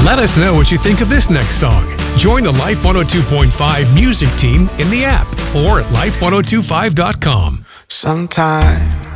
Let us know what you think of this next song. Join the Life 102.5 music team in the app or at life1025.com. Sometimes